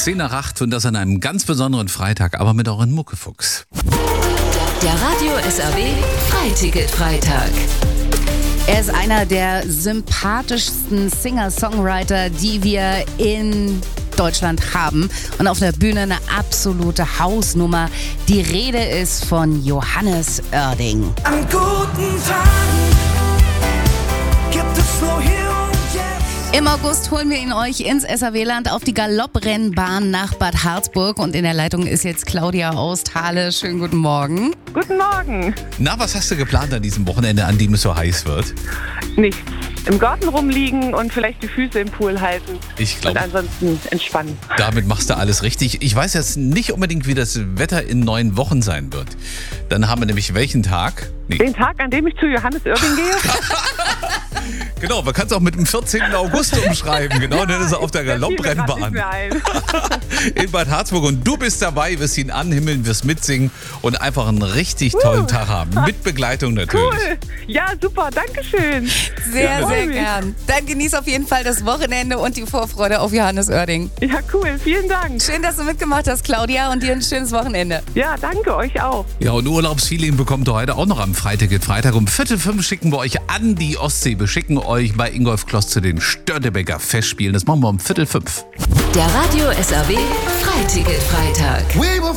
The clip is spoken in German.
7:10 und das an einem ganz besonderen Freitag, aber mit euren Muckefuchs. Der Radio SAW Freiticket-Freitag. Er ist einer der sympathischsten Singer-Songwriter, die wir in Deutschland haben. Und auf der Bühne eine absolute Hausnummer. Die Rede ist von Johannes Oerding. An guten Tagen gibt es nur hier und jetzt. Im August holen wir ihn euch ins SAW-Land auf die Galopprennbahn nach Bad Harzburg. Und in der Leitung ist jetzt Claudia aus Thale. Schönen guten Morgen. Guten Morgen. Na, was hast du geplant an diesem Wochenende, an dem es so heiß wird? Nichts. Im Garten rumliegen und vielleicht die Füße im Pool halten. Ich glaube, und ansonsten entspannen. damit machst du alles richtig. Ich weiß jetzt nicht unbedingt, wie das Wetter in 9 Wochen sein wird. Dann haben wir nämlich welchen Tag? Nee. Den Tag, an dem ich zu Johannes Oerding gehe? Genau, man kann es auch mit dem 14. August umschreiben. Genau, dann ist er auf der Galopprennbahn in Bad Harzburg. Und du bist dabei, wirst ihn anhimmeln, wirst mitsingen und einfach einen richtig tollen Tag haben. Mit Begleitung natürlich. Cool. Ja, super. Dankeschön. Sehr, Ja, sehr gern. Dann genieß auf jeden Fall das Wochenende und die Vorfreude auf Johannes Oerding. Ja, cool. Vielen Dank. Schön, dass du mitgemacht hast, Claudia, und dir ein schönes Wochenende. Ja, danke euch auch. Ja, und Urlaubsfeeling bekommt ihr heute auch noch am Freitag. Um 4:45 schicken wir euch an die Ostsee. Wir schicken euch bei Ingolf Kloss zu den Störtebeker Festspielen. Das machen wir um 4:45. Der Radio SAW Freiticket-Freitag. We were